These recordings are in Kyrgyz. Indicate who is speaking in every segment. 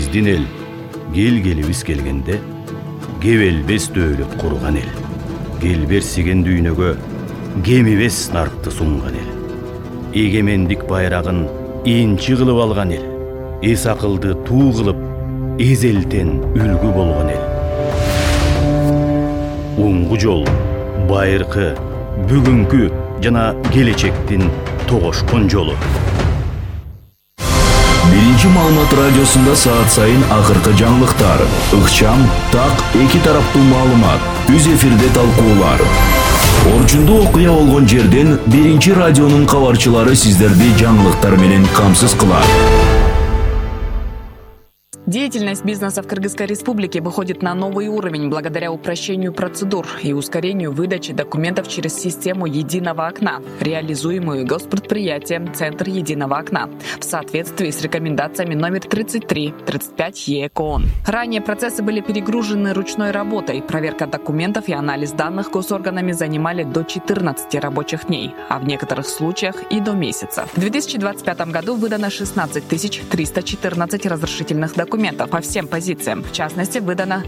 Speaker 1: биздин эл келгелибиз келгенде кебелбес дөөлөт курган эл. Келберсиген дүйнөгө кемибес нарыкты сунган эл. Эгемендик байрагын инчи кылып алган эл. Эс акылды туу кылып, эзелтен үлгү болгон эл. Уңгу жол, байыркы, бүгүнкү жана келечектин тогошкон жолу.
Speaker 2: Биринчи маалымат радиосунда саат сайын акыркы жаңылыктар, ыкчам, так, эки тараптуу маалымат, үз эфирде талкуулар. Орчундуу окуя болгон жерден биринчи радионун кабарчылары сиздерди жаңылыктар менен камсыз кылат.
Speaker 3: Деятельность бизнеса в Кыргызской Республике выходит на новый уровень благодаря упрощению процедур и ускорению выдачи документов через систему единого окна, реализуемую госпредприятием «Центр единого окна» в соответствии с рекомендациями номер 33/35 ЕК ООН. Ранее процессы были перегружены ручной работой. Проверка документов и анализ данных госорганами занимали до 14 рабочих дней, а в некоторых случаях и до месяца. В 2025 году выдано 16 314 разрешительных документов по всем позициям. В частности, выдано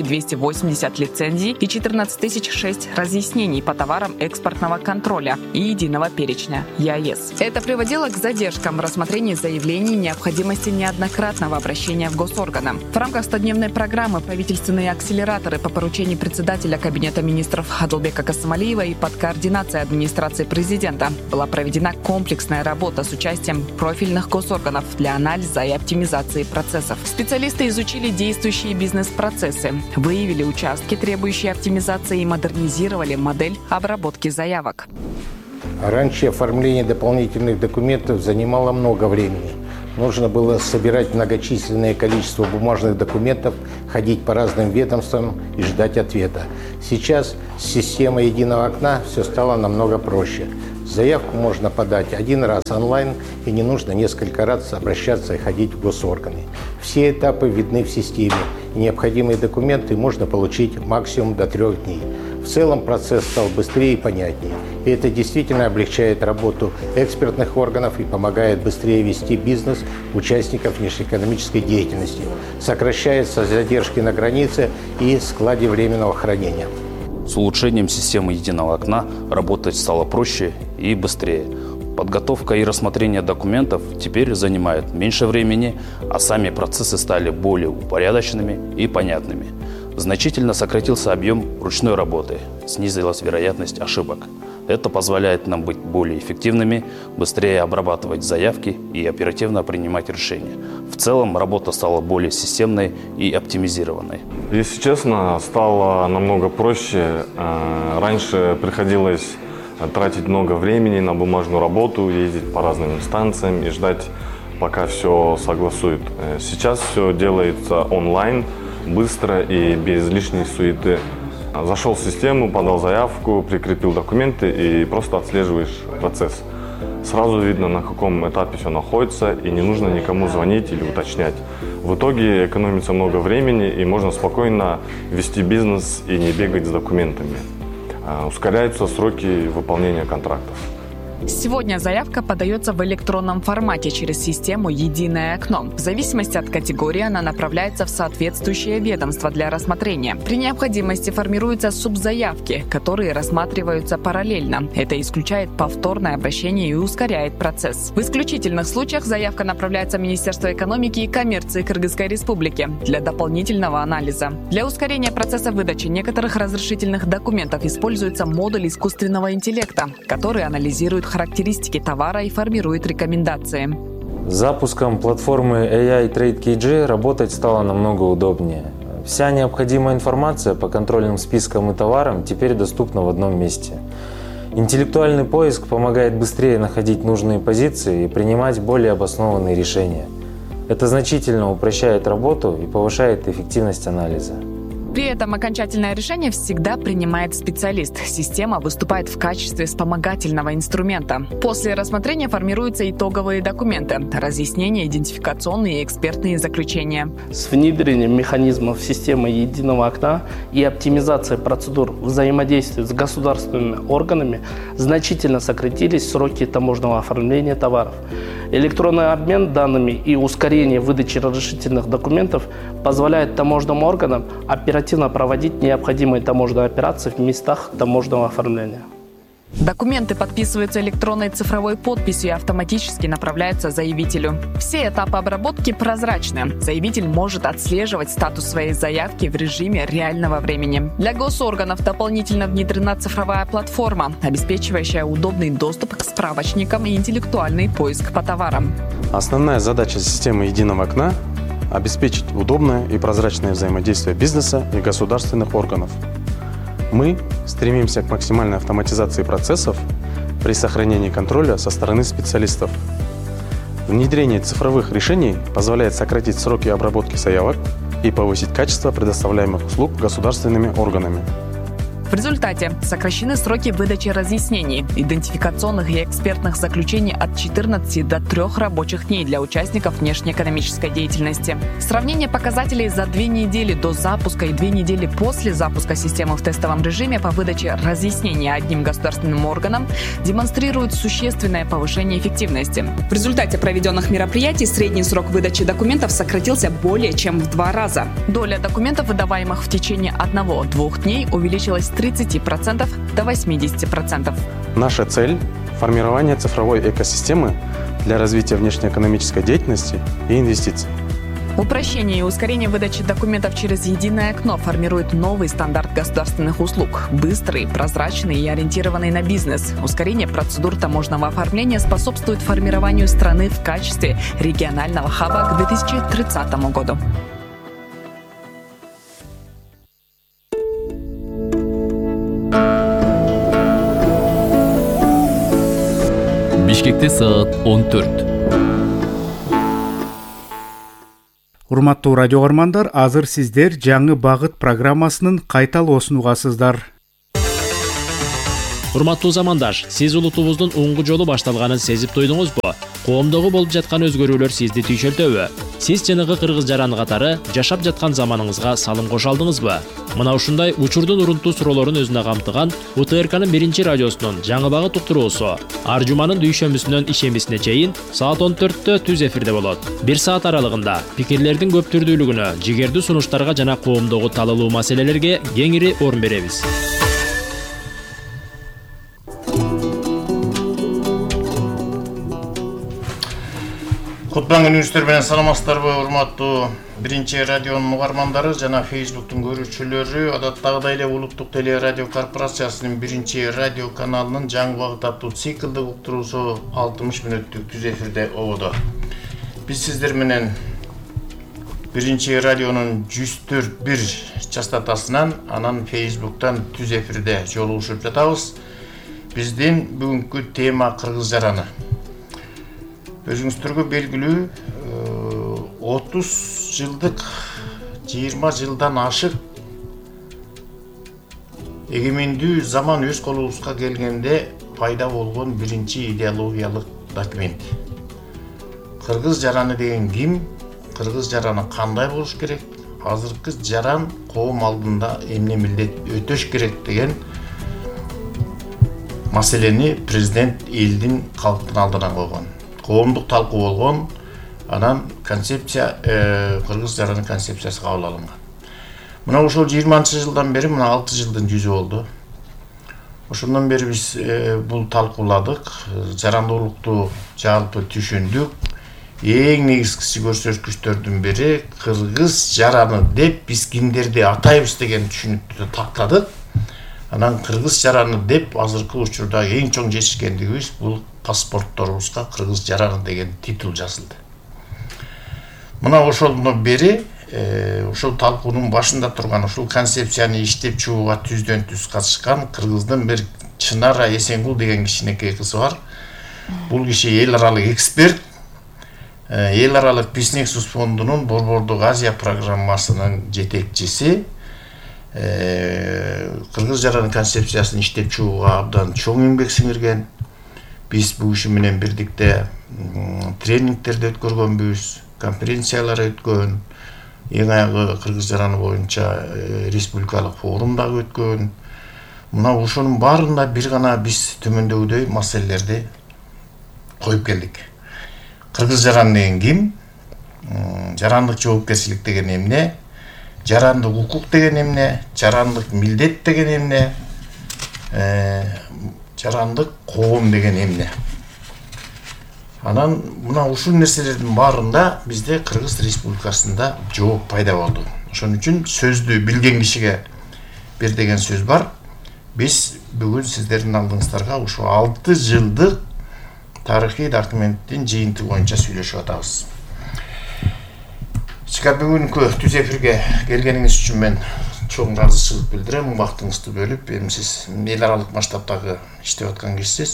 Speaker 3: 2280 лицензий и 14 006 разъяснений по товарам экспортного контроля и единого перечня ЕАЭС. Это приводило к задержкам в рассмотрении заявлений и необходимости неоднократного обращения в госорганы. В рамках 100-дневной программы «Правительственные акселераторы» по поручению председателя Кабинета министров Адылбека Касымалиева и под координацией администрации президента была проведена комплексная работа с участием профильных госорганов для анализа и оптимизации процессов. Специалисты изучили действующие бизнес-процессы, выявили участки, требующие оптимизации, и модернизировали модель обработки заявок.
Speaker 4: Раньше оформление дополнительных документов занимало много времени. Нужно было собирать многочисленное количество бумажных документов, ходить по разным ведомствам и ждать ответа. Сейчас с системой единого окна все стало намного проще. Заявку можно подать один раз онлайн, и не нужно несколько раз обращаться и ходить в госорганы. Все этапы видны в системе, и необходимые документы можно получить максимум до 3 дней. В целом процесс стал быстрее и понятнее. И это действительно облегчает работу экспертных органов и помогает быстрее вести бизнес участников внешнеэкономической деятельности. Сокращаются задержки на границе и складе временного хранения.
Speaker 5: С улучшением системы единого окна работать стало проще и быстрее. Подготовка и рассмотрение документов теперь занимают меньше времени, а сами процессы стали более упорядоченными и понятными. Значительно сократился объем ручной работы, снизилась вероятность ошибок. Это позволяет нам быть более эффективными, быстрее обрабатывать заявки и оперативно принимать решения. В целом работа стала более системной и оптимизированной.
Speaker 6: Если честно, стало намного проще. Раньше приходилось тратить много времени на бумажную работу, ездить по разным инстанциям и ждать, пока все согласуют. Сейчас все делается онлайн, быстро и без лишней суеты. Зашел в систему, подал заявку, прикрепил документы и просто отслеживаешь процесс. Сразу видно, на каком этапе все находится, и не нужно никому звонить или уточнять. В итоге экономится много времени, и можно спокойно вести бизнес и не бегать с документами. Ускоряются сроки выполнения контрактов.
Speaker 3: Сегодня заявка подается в электронном формате через систему «Единое окно». В зависимости от категории она направляется в соответствующее ведомство для рассмотрения. При необходимости формируются субзаявки, которые рассматриваются параллельно. Это исключает повторное обращение и ускоряет процесс. В исключительных случаях заявка направляется в Министерство экономики и коммерции Кыргызской Республики для дополнительного анализа. Для ускорения процесса выдачи некоторых разрешительных документов используется модуль искусственного интеллекта, который анализирует характеристики товара и формирует рекомендации.
Speaker 7: С запуском платформы AI Trade KG работать стало намного удобнее. Вся необходимая информация по контрольным спискам и товарам теперь доступна в одном месте. Интеллектуальный поиск помогает быстрее находить нужные позиции и принимать более обоснованные решения. Это значительно упрощает работу и повышает эффективность анализа.
Speaker 3: При этом окончательное решение всегда принимает специалист. Система выступает в качестве вспомогательного инструмента. После рассмотрения формируются итоговые документы, разъяснения, идентификационные и экспертные заключения.
Speaker 8: С внедрением механизмов системы единого окна и оптимизацией процедур взаимодействия с государственными органами значительно сократились сроки таможенного оформления товаров. Электронный обмен данными и ускорение выдачи разрешительных документов позволяет таможенным органам оперативно проводить необходимые таможенные операции в местах таможенного оформления.
Speaker 3: Документы подписываются электронной цифровой подписью и автоматически направляются заявителю. Все этапы обработки прозрачны. Заявитель может отслеживать статус своей заявки в режиме реального времени. Для госорганов дополнительно внедрена цифровая платформа, обеспечивающая удобный доступ к справочникам и интеллектуальный поиск по товарам.
Speaker 9: Основная задача системы единого окна – обеспечить удобное и прозрачное взаимодействие бизнеса и государственных органов. Мы стремимся к максимальной автоматизации процессов при сохранении контроля со стороны специалистов. Внедрение цифровых решений позволяет сократить сроки обработки заявок и повысить качество предоставляемых услуг государственными органами.
Speaker 3: В результате сокращены сроки выдачи разъяснений, идентификационных и экспертных заключений от 14 до 3 рабочих дней для участников внешнеэкономической деятельности. Сравнение показателей за 2 недели до запуска и 2 недели после запуска системы в тестовом режиме по выдаче разъяснений одним государственным органам демонстрирует существенное повышение эффективности. В результате проведенных мероприятий средний срок выдачи документов сократился более чем в 2 раза. Доля документов, выдаваемых в течение 1-2 дней, увеличилась с 30% до 80%.
Speaker 9: Наша цель – формирование цифровой экосистемы для развития внешнеэкономической деятельности и инвестиций.
Speaker 3: Упрощение и ускорение выдачи документов через единое окно формирует новый стандарт государственных услуг. Быстрый, прозрачный и ориентированный на бизнес. Ускорение процедур таможенного оформления способствует формированию страны в качестве регионального хаба к 2030 году.
Speaker 10: Бишкекте саат 14.
Speaker 11: Урматтуу радио көрөрмандар, азыр сиздер жаңы багыт программасынын кайталоосун угасыздар.
Speaker 12: Урматтуу замандаш, сиз улутубуздун оңгу жолу башталганын сезип туйдуңузбу? Коомдогу болуп жаткан өзгөрүүлөр сизди түйшөлтөбү? Сиз чыныгы кыргыз жараны катары жашап жаткан заманыңызга салым кошо алдыңызбы? Мына ушундай учурдун урунтуу суроолорун өзүнө камтыган УТРКнын 1 радиосунун жаңы багыт уктуруусу ар жуманын дүйшөмбүсүнөн ишембисине чейин саат 14-тө түз эфирде болот. 1 саат аралыгында пикирлердин көп түрдүүлүгүнө, жигердүү сунуштарга жана коомдогу талалуу маселелерге кеңири орун беребиз.
Speaker 4: Кутман күнүңүздөр менен саламатсыздарбы, урматтуу 1 радионун угармандары жана Facebooktун көрүүчүлөрү. Адаттагыдай эле Улуттук теле радио корпорациясынын 1 радио каналынын жаңы багыт аттуу циклдык уктуруусу 60 мүнөттүк түз эфирде ободо. Биз сиздер менен 1 радионун 104.1 частотасынан, анан Facebooktан түз эфирде жолугушуп жатабыз. Биздин бүгүнкү тема кыргыз жараны. Өзүңүздөргө белгилүү 30 жылдык 20 жылдан ашык эгемендүү заман өз колубузга келгенде пайда болгон биринчи идеологиялык документ. Кыргыз жараны деген ким? Кыргыз жараны кандай болуш керек? Азыркы жаран коом алдында эмне милдет өтөш керек деген маселени президент элдин калктын алдына койгон. Коомдук талкуу болгон, анан концепция кыргыз жараны концепциясы кабыл алынган. Мына ошол 20-жылдан бери, мына 6 жылдын жүзү болду. Ошондон бери биз бул талкууладык, жарандуулукту жалпы түшүндүк. Эң негизгиси көрсөткүчтөрдүн бири кыргыз жараны деп биз кимдерди атайбыз деген түшүнүктү тактадык. Анан кыргыз жараны деп азыркы учурда эң чоң жетишкендигибиз бул паспортторубузга кыргыз жараны деген титул жазылды. Мына ошондон бери ошол талкуунун башында турган, ошол концепцияны иштеп чыгууга түздөн түз катышкан кыргыздын бир Чынара Эсенгул деген кичинекей кызы бар. Бул киши эл аралык эксперт, эл аралык Бизнес фондунун Борбордук Азия программасынын жетекчиси. Кыргыз жараны концепциясын иштеп чыгууга абдан чоң эмгек сиңирген. Биз бул киши менен бирдикте тренингтерди өткөргөнбүз, конференциялар өткөн, эң аягы кыргыз жараны боюнча республикалык форум дагы өткөн. Мына ошонун баарында бир гана биз төмөндөгүдөй маселелерди коюп келдик. кыргыз жаран деген ким, жарандык жоопкерчилик деген эмне, жарандык укук деген эмне, жарандык милдет деген эмне, жарандык коом деген эмне. Анан мына ушул нерселердин баарында бизде Кыргыз Республикасында жооп пайда болду. Ошон үчүн сөздү билген кишиге бир деген сөз бар. Биз бүгүн сиздердин алдыңыздарга ушу 6 жылдык тарыхый документтин жыйынтыгы боюнча сүйлөшүп атабыз. Бүгүнкү түз эфирге келгениңиз үчүн мен чоң ыраазычылык билдирем. Убактыңызды бөлүп, эми сиз эл аралык масштабтагы иштеп аткан кишисиз.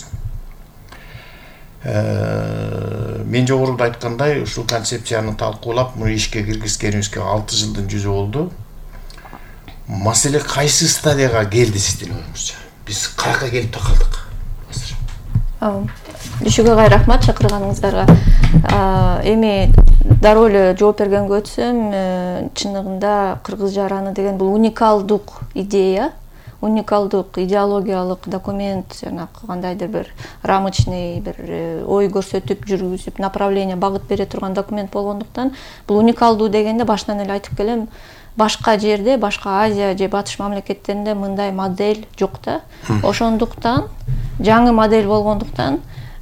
Speaker 4: Мен жогоруда айткандай, ушул концепцияны талкуулап, муну ишке киргизгенибизге 6 жылдын жүзү болду. Маселе кайсы стадияга келди сиздин оюңузча? Биз каяка келип такалдык?
Speaker 10: Үшүгө кай рахмат чакырганыңыздарга. Эми дароо эле жооп бергенге өтсөм, чыныгында кыргыз жараны деген бул уникалдык идея, уникалдык идеологиялык документ, жана кандайдыр бир рамочный бир ой көрсөтүп жүргүзүп, направление багыт бере турган документ болгондуктан, бул уникалдуу дегенде башынан эле айтып келем, башка жерде, башка Азия же батыш мамлекеттеринде мындай модель жок да. Ошондуктан жаңы модель болгондуктан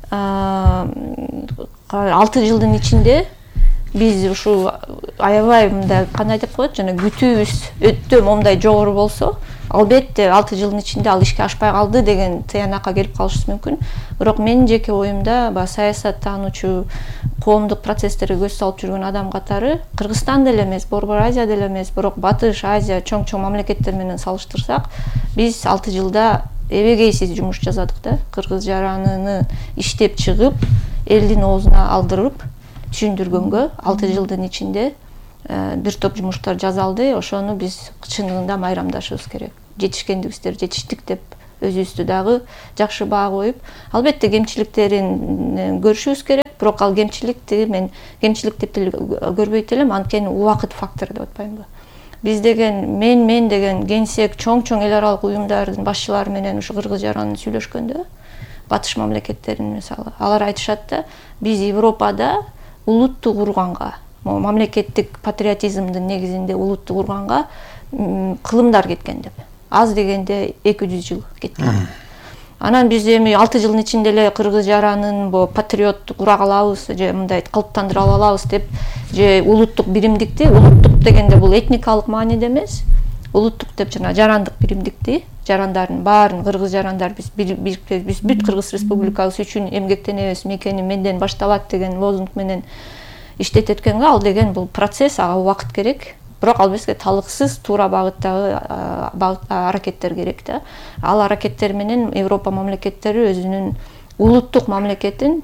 Speaker 10: 6 жылдын ичинде биз ушу аябай мындай кандай деп коет, жана күтүүбүз өтө момундай жогору болсо, албетте 6 жылдын ичинде ал ишке ашпай калды деген тыянакка келип калышыбыз мүмкүн. Бирок менин жеке оюмда, саясаттануучу, коомдук процесстерге көз салып жүргөн адам катары Кыргызстан деле эмес, Борбор Азия деле эмес, бирок Батыш Азия чоң мамлекеттер менен салыштырсак, биз 6 жылда эбегейсиз жумуш жасадык да. Кыргыз жаранын иштеп чыгып, элдин оозуна алдырып түшүндүргөнгө 6 жылдын ичинде бир топ жумуштар жасалды. Ошону биз чынында майрамдашыбыз керек. Жетиштик деп өзүбүздү дагы жакшы баа коюп, албетте кемчиликтерин көрүшүбүз керек, бирок ал кемчиликти мен кемчилик деп көрбөйт элем, анткени убакыт фактору деп атпаймынбы. Биз деген мен деген кеңсек чоң эл аралык уюмдардын башчылары менен ушу кыргыз жаранын сүйлөшкөндө, батыш мамлекеттерин мисалы, алар айтышат да, биз Европада улутту курганга, мамлекеттик патриотизмдин негизинде улутту курганга кылымдар кеткен деп. Аз дегенде 200 жыл кеткен. Анан биз эми 6 жылдын ичинде эле кыргыз жаранын патриот кура алабыз, же мындай калыптандыра алабыз деп, же улуттук биримдикти, улуттук дегенде бул этникалык мааниде эмес, улуттук деп жана жарандык биримдикти, жарандардын баарын кыргыз жарандар биз бүт Кыргыз Республикасы үчүн эмгектенебиз, мекени менден башталат деген лозунг менен иштетет экенге, ал деген бул процесс, ага убакыт керек. Бирок албетте талыксыз туура багыттагы аракеттер керек да. Ал аракеттер менен Европа мамлекеттери өзүнүн улуттук мамлекетин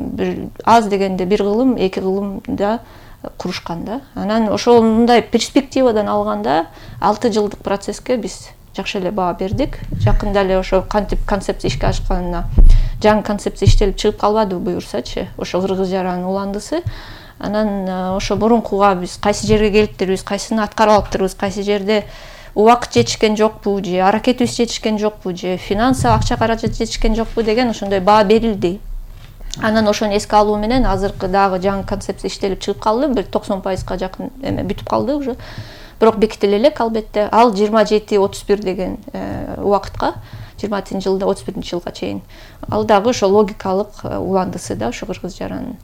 Speaker 10: аз дегенде 1 кылым, 2 кылымда курушкан да. Анан ошондой перспективадан алганда 6 жылдык процесске биз жакшы эле баа бердик. Жакында эле ошо кантип концепция ишке ашканына, жаңы концепция иштелип чыгып калбады буюрсачы, ошо кыргыз жаранын уландысы. Анан ошо мурункуга биз кайсы жерге келиптирбиз, кайсыны аткарып алыптырбыз, кайсы жерде убакыт жетишкен жокпу, же аракетибиз жетишкен жокпу, же финансы акча каражат жетишкен жокпу деген ошондой баа берилди. Анан ошону эске алуу менен азыркы дагы жаңы концепция иштелип чыгып калды, бир 90%га жакын бүтүп калды уже. Бирок бекитиле элек албетте. Ал 27-31 деген убакытка, 20-жылда 31-жылга чейин. Ал дагы ошо логикалык уландысы да ошо кыргыз жаранын.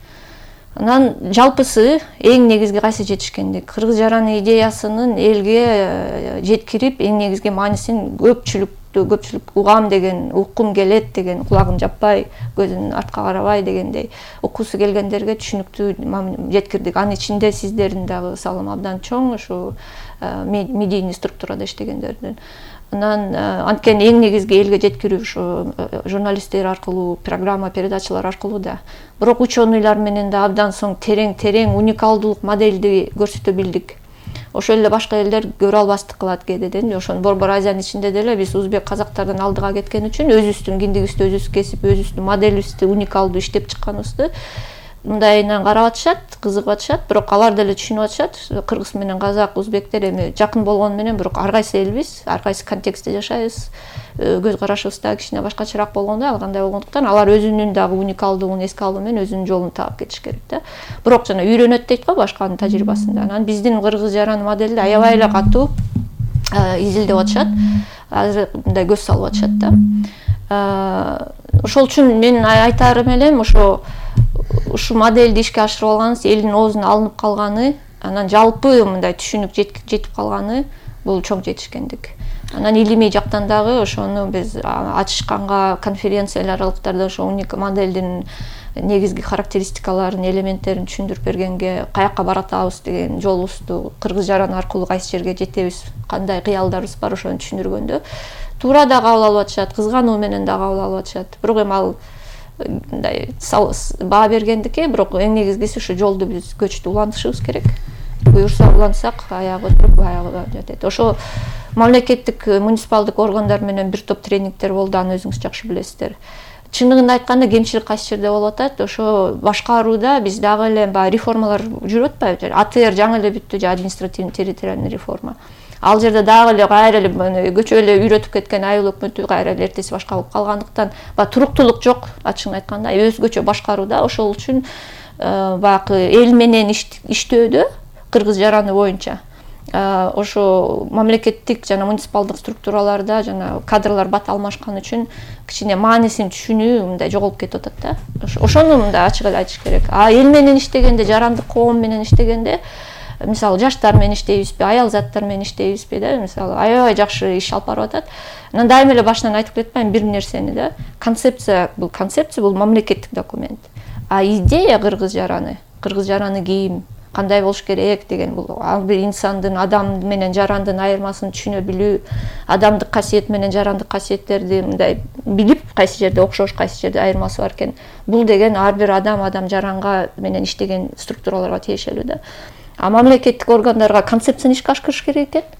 Speaker 10: Анан жалпысы эң негизги кайсы жетишкендик, кыргыз жараны идеясынын элге жеткирип, эң негизги маанисин көпчүлүк угам деген, уккум келет деген, кулагын жаппай, көзүн артка карабай дегендей окуусу келгендерге түшүнүктүү жеткирдик. Анын ичинде сиздердин дагы салым абдан чоң, ушу медийный структурада иштегендердин. Анан анткени эң негизги элге жеткирүү ушу журналисттер аркылуу, программа, передачалар аркылуу да. Бирок ученыйлар менен да абдан соң терең уникалдуулук модельди көрсөтө билдик. Ошол эле башка элдер көрө албастык кылат кээдеден. Ошон Борбор Азиянын ичинде деле биз узбек казактардан алдыга кеткен үчүн өзүбүздүн киндигибизди өзүбүз кесип, өзүбүздүн моделибизди уникалдуу иштеп чыкканыбызды мындайынан карап атышат, кызыгып атышат, бирок алар деле түшүнүп атышат. Кыргыз менен казак, узбектер эми жакын болгону менен, бирок ар кайсы элбиз, ар кайсы контекстте жашайбыз. Көз карашыбыз да кичине башкачараак болгондо, ал кандай болгондуктан алар өзүнүн дагы уникалдыгын эске алуу менен өзүнүн жолун таап кетиш керек да. Бирок жана үйрөнөт дейт го башканын тажрыйбасында. Анан биздин кыргыз жаран моделди аябай эле катуу изилдеп атышат. Азыр мындай көз салып атышат да. Ошол үчүн мен айтарым элем, ушу модельди ишке ашырып алганыбыз, элдин оозуна алынып калганы, анан жалпы мындай түшүнүк жетип калганы бул чоң жетишкендик. Анан илимий жактан дагы ошону биз ачышканга, конференциялар аралыктарда ошо уник модельдин негизги характеристикаларын, элементтерин түшүндүрүп бергенге, каяка баратабыз деген жолубузду кыргыз жаран аркылуу кайсы жерге жетебиз, кандай кыялдарыбыз бар, ошону түшүндүргөндө туура да кабыл алып атышат, кызгануу менен да кабыл алып атышат. Бирок эми ал мындай баа бергендики, бирок эң негизгиси ушу жолду биз көчтү улантышыбыз керек. Буюрса улантсак, аягы туруп, аягы жетет. Ошо мамлекеттик муниципалдык органдар менен бир топ тренингдер болду, аны өзүңүз жакшы билесиздер. Чындыгын айтканда кемчилик кайсы жерде болуп атат? Ошо башкарууда биз дагы эле баягы реформалар жүрүп атпайбы? АТР жаңы эле бүттү, административный территориальный реформа. Ал жерде дагы эле кайра эле көчө эле үйрөтүп кеткен айыл өкмөтү кайра эле эртеси башка болуп калгандыктан, туруктуулук жок, ачыгын айтканда, өзгөчө башкарууда. Ошол үчүн баягы эл менен иштөөдө кыргыз жараны боюнча ошо мамлекеттик жана муниципалдык структураларда жана кадрлар бат алмашкан үчүн кичине маанисин түшүнүү мындай жоголуп кетип атат да. Ошону мындай ачык эле айтыш керек. Эл менен иштегенде, жарандык коом менен иштегенде, мисалы жаштар менен иштейбизби, аял заттар менен иштейбизби да, мисалы аябай жакшы иш алып барып атат. Анан дайыма эле башынан айтып кетпайм бир нерсени да. Концепция бул мамлекеттик документ. Идея кыргыз жараны кийим, кандай болуш керек деген бул ар бир инсандын, адам менен жарандын айырмасын түшүнө билүү, адамдык касиет менен жарандык касиеттерди мындай билип, кайсы жерде окшош, кайсы жерде айырмасы бар экен. Бул деген ар бир адам жаранга менен иштеген структураларга тиешелүү да. Мамлекеттик органдарга концепцияны ишке ашырыш керек экен.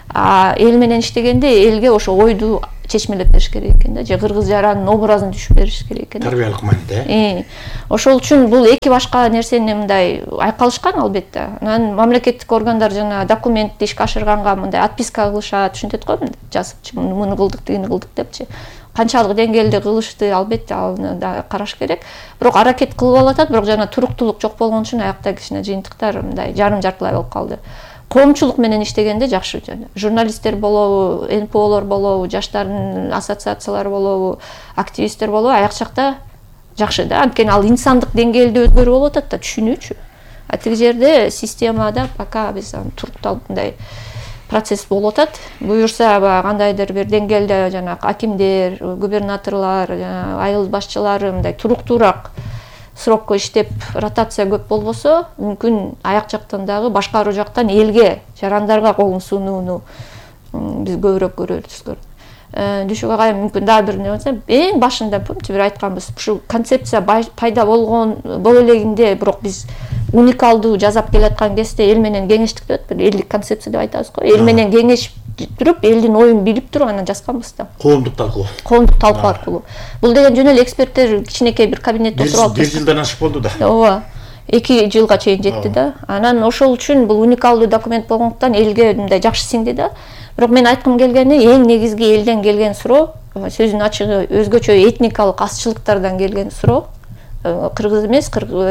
Speaker 10: Эл менен иштегенде элге ошо ойду чечмелеп бериш керек экен да, же кыргыз жаранын образын түшүп бериш керек экен.
Speaker 13: Тарбиялык мааниде.
Speaker 10: Ошол үчүн бул эки башка нерсени мындай айкалышкан албетте. Анан мамлекеттик органдар жана документти ишке ашырганга мындай отписка кылышат, түшүнүп го, жазып муну кылдык, тигини кылдык депчи. Канчалык деңгээлде кылышты, албетте аны да караш керек. Бирок аракет кылып алатат, бирок жана туруктуулук жок болгон үчүн аякта кичине жыйынтыктар мындай жарым-жартылай болуп калды. Коомчулук менен иштегенде жакшы, журналисттер болобу, НПОлор болобу, жаштардын ассоциациялары болобу, активисттер болобу, аяк жакта жакшы да. Анткени ал инсандык деңгээлде өзгөрүү болуп атат да, түшүнүүчү. Тиги жерде системада пока биз турукталып мындай процесс болуп атат. Буюрса кандайдыр бир деңгээлде жана акимдер, губернаторлор, айыл башчылары мындай туруктуураак срокко иштеп, ротация көп болбосо, мүмкүн аяк жактан дагы башкаруу жактан элге, жарандарга колун сунууну биз көбүрөөк көрөбүз. Düşүп агай мүмкүн дагы бир не болсо, эң башында помните бир айтканбыз, ушу концепция пайда боло элегинде, бирок биз уникалдуу жасап келаткан кезде эл менен кеңештик деп атпайбы, элдик концепция деп айтабыз го. Эл менен кеңешип туруп, элдин оюн билип туруп анан жазганбыз да.
Speaker 13: Коомдук талкуу.
Speaker 10: Коомдук талкуу аркылуу. Бул деген жөн эле эксперттер кичинекей бир кабинетте туруп алып.
Speaker 13: 1 жылдан ашык болду да.
Speaker 10: Ооба. 2 жылга чейин жетти да. Анан ошол үчүн бул уникалдуу документ болгондуктан элге мындай жакшы сиңди да. Бирок мен айткым келгени, эң негизги элден келген суроо, сөздүн ачыгы өзгөчө этникалык азчылыктардан келген суроо. Кыргыз эмес,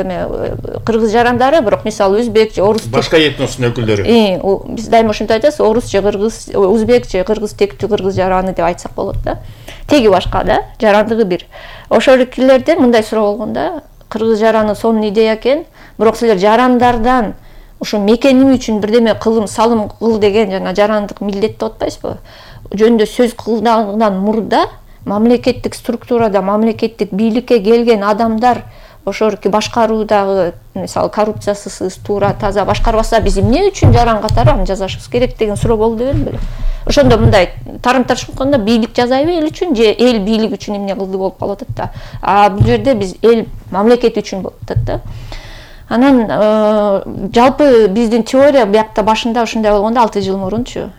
Speaker 10: кыргыз жарандары, бирок мисалы өзбек же орус
Speaker 13: башка этностун өкүлдөрү.
Speaker 10: Биз дайыма ушинтип айтабыз, орус же кыргыз, өзбек же кыргыз тектүү кыргыз жараны деп айтсак болот да. Теги башка да, жарандыгы бир. Ошолкилерден мындай суроо болгон да, кыргыз жараны сонун идея экен, бирок силер жарандардан ушу мекениң үчүн бирдеме кылым, салым кыл деген жана жарандык милдет деп атпайсызбы? Жөнүндө сөз кылгандан мурда мамлекеттик структурада, мамлекеттик бийликке келген адамдар ошорки башкаруудагы, мисалы коррупциясыз, туура, таза башкарбаса, биз эмне үчүн жаран катары аны жасашыбыз керек деген суроо болду дебелим беле. Ошондо мындай тарым-таршып атканда бийлик жасайбы эл үчүн же эл бийлик үчүн эмне кылды болуп калып атат да. Бул жерде биз эл мамлекет үчүн болуп атат да. Анан жалпы биздин теория биякта башында ушундай болгондо 6 жыл мурунчу.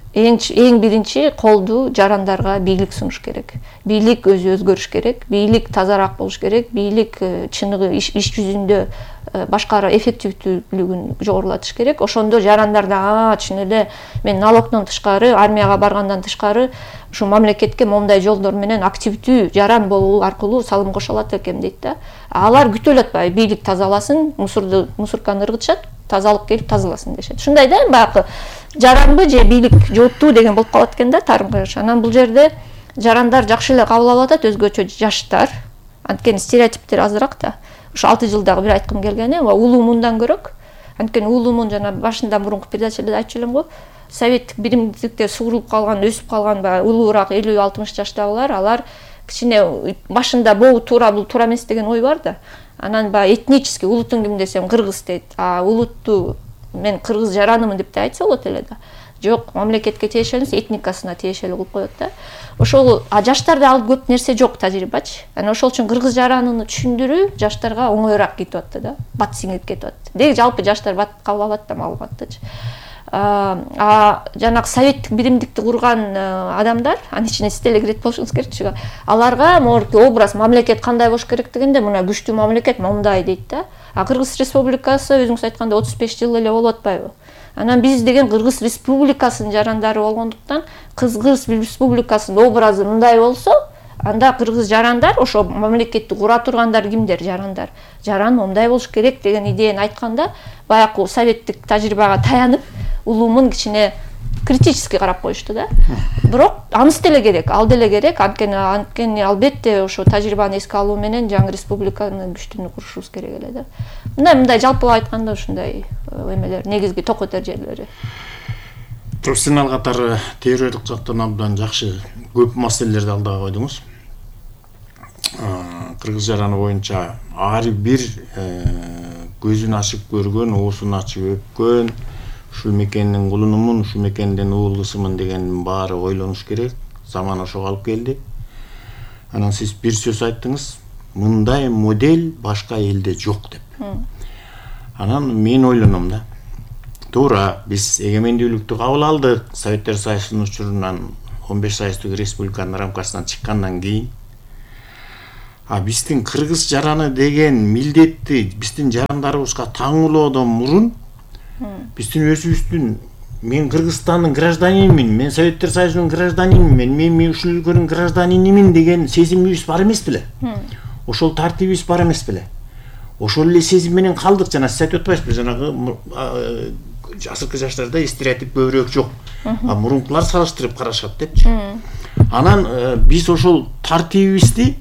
Speaker 10: эң биринчи колду жарандарга бийлик сунуш керек. Бийлик өзү өзгөрүш керек, бийлик тазараак болуш керек, бийлик чыныгы иш жүзүндө башкара эффективдүүлүгүн жогорулатыш керек. Ошондо жарандар да чын эле мен налогдон тышкары, армияга баргандан тышкары ушу мамлекетке момундай жолдор менен активдүү жаран болуу аркылуу салым кошо алат экем дейт да. Алар күтүп атпайбы, бийлик тазаласын, мусорканы ыргытышат, тазалык келип тазаласын дешет. Ушундай да баягы жаранбы же бийлик жооптуу деген болуп калат экен да тарымга каршы. Анан бул жерде жарандар жакшы эле кабыл алып атат, өзгөчө жаштар. Анткени стереотиптер азыраак да. Ушу 6 жылдагы бир айткым келгени, улуу мундан көрөк. Анткени улуу мун жана башында мурунку передачада айтчу элем го, советтик биримдикте суурулуп калган, өсүп калган баягы улуураак 50-60 жаштагылар, алар кичине башында бул туура эмес деген ой бар да. Анан баягы этнический улутуң ким десем кыргыз дейт. Улутту мен кыргыз жаранымын деп да айтса болот эле да. Жок, мамлекетке тиешелүү эмес, этникасына тиешелүү кылып коет да. Ошол жаштарда ал көп нерсе жок тажрыйбачы. Анан ошол үчүн кыргыз жаранын түшүндүрүү жаштарга оңоюраак кетип атты да. Бат сиңип кетип атты. Деги жалпы жаштар бат кабыл алат да маалыматтычы. Жанагы советтик биримдикти курган адамдар, анын ичине сиз деле кирет болушуңуз керек. Аларга могу образ мамлекет кандай болуш керек дегенде, мына күчтүү мамлекет мындай дейт да. Кыргыз республикасы өзүңүз айткандай 35 жыл эле болуп атпайбы? Анан биз деген Кыргыз республикасынын жарандары болгондуктан, Кыргыз республикасынын образы мындай болсо, анда кыргыз жарандар, ошо мамлекетти кура тургандар кимдер? Жарандар. Жаран мындай болуш керек деген идеяны айтканда, баягы советтик тажрыйбага таянып, улуумун кичине критически карап коюшту да. Бирок анысы деле керек, ал деле керек. Анткени албетте ошо тажрыйбаны эске алуу менен жаңы республиканы күчтүүнү курушубуз керек эле да. Мындай жалпылап айтканда ушундай эмелер, негизги токотор жерлери.
Speaker 13: Профессионал катары теориялык жактан абдан жакшы көп маселелерди алдыга койдуңуз. Кыргыз жараны боюнча ар бир көзүн ачып көргөн, оосун ачып өпкөн, ушул мекендин кулунумун, ушул мекендин уулусумун дегендин баары ойлонуш керек. Заман ошого алып келди. Анан сиз бир сөз айттыңыз, мындай модель башка элде жок деп. Анан мен ойлоном да. Туура, биз эгемендүүлүктү кабыл алдык. Советтер Союзунун учурунан 15 союздук республиканын рамкасынан чыккандан кийин биздин кыргыз жараны деген милдетти биздин жарандарыбызга таңуулоодон мурун биздин өзүбүздүн мен Кыргызстандын гражданинимин, мен Советтер Союзунун гражданинимин, мен ушул өлкөнүн гражданинимин деген сезимибиз бар эмес беле? Ошол тартибибиз бар эмес беле? Ошол эле сезим менен калдык. Жана сиз айтып атпайсызбы, жанагы азыркы жаштарда стереотип көбүрөөк жок. Мурункулар салыштырып карашат депчи. Анан биз ошол тартибибизди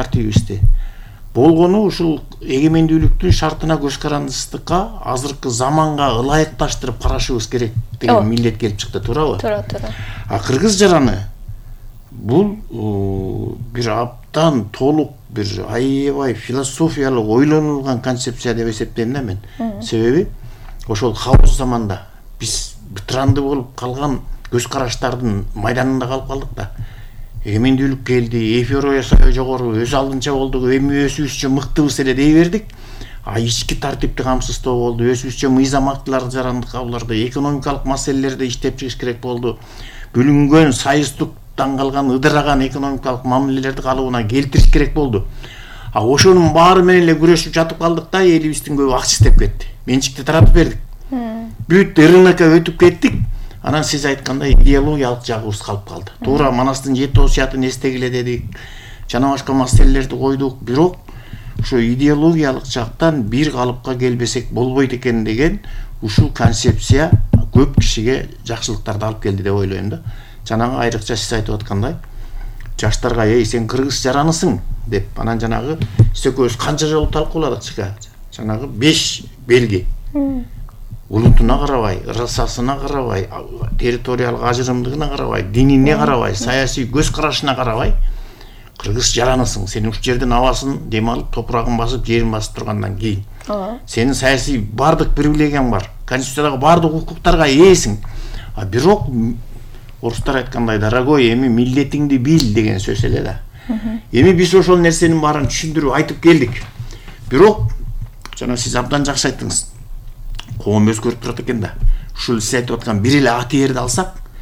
Speaker 13: болгону ушул эгемендүүлүктүн шартына көз карандысыздыкка, азыркы заманга ылайыкташтырып карашыбыз керек деген милдет келип чыкты, туурабы?
Speaker 10: Туура.
Speaker 13: Кыргыз жараны бул бир абдан толук бир аябай философиялык ойлонулган концепция деп эсептейм да мен. Себеби ошол хаос заманда биз тыранды болуп калган көз караштардын майданында калып калдык да. Эгемендүүлүк келди, эфиро ясай жогору, өз алдынча болдук, эми өзүбүзчө мыктыбыз эле дей бердик. Ички тартипти камсыздоо болду, өзүбүзчө мыйзам актыларды жарандык кабылдарды, экономикалык маселелерди иштеп чыгыш керек болду. Бөлүнгөн союздуктан калган ыдыраган экономикалык мамилелерди калыбына келтириш керек болду. Ошонун баары менен эле күрөшүп жатып калдык да, элибиздин көбү акча иштеп кетти. Менчикти таратып бердик. Бүт рынокко өтүп кеттик. Анан сиз айткандай идеологиялык жагыбыз калып калды. Туура Манастын 7 осуятын эстегиле дедик. Жана башка маселелерди койдук, бирок ошо идеологиялык жактан бир калыпка келбесек болбойт экен деген ушул концепция көп кишиге жакшылыктарды алып келди деп ойлойм да. Жанагы айрыкча сиз айтып аткандай жаштарга сен кыргыз жаранысың деп, анан жанагы биз экөөбүз канча жолу талкууладык, жанагы 5 белги. Улутуна карабай, ырысасына карабай, территориялык ажырымдыгына карабай, динине карабай, саясий көз карашына карабай, кыргыз жаранысың. Сен ушул жердин абасын дем алып, топурагын басып, жерин басып тургандан кийин. Сенин саясий бардык привилегияң бар. Конституциядагы бардык укуктарга ээсиң. Бирок орустар айткандай, дорогой, эми милдетиңди бил деген сөз эле да. Эми биз ошол нерсенин баарын түшүндүрүп айтып келдик. Бирок жана сиз абдан жакшы айттыңыз. Коом өзгөрүп турат экен да. Ушул сиз айтып аткан бир эле АТРди алсак,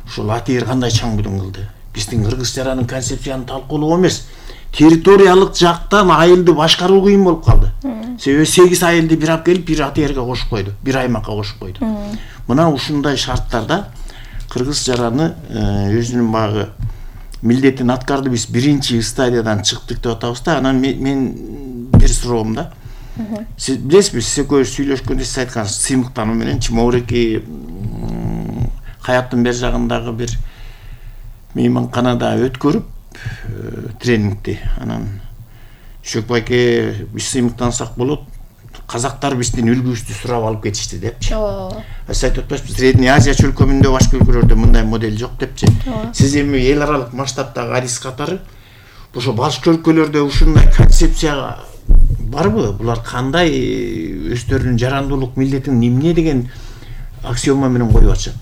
Speaker 13: ушул атайыр кандай чаңбудун кылды. Биздин кыргыз жаранын концепцияны талкуулоо эмес, территориялык жактан айылды башкаруу кыйын болуп калды. Себеби 8 айылды бир алып келип, бир атайырга кошуп койду, бир аймакка кошуп койду. Мына ушундай шарттарда кыргыз жараны өзүнүн багы милдетин аткарды. Биз биринчи стадиядан чыктык деп атабыз да. Анан мен бир суроом да. Сиз билесизби, сиз экөөбүз сүйлөшкөндө сиз айткансыз, сыймыктануу менен Чимоореки Каяттын бер жагындагы бир мейманканада өткөрүп тренингти. Анан Шөк байке, биз сыймыктансак болот, казактар биздин үлгүбүздү сурап алып кетишти депчи. Сиз айтып атпайсызбы, Средний Азия чөлкөмүндө башка өлкөлөрдө мындай модель жок депчи. Сиз эми эл аралык масштабтагы арис катары ошо башка өлкөлөрдө ушундай концепция барбы? Булар кандай өздөрүнүн жарандуулук милдетин эмне деген аксиома менен коюп атышат?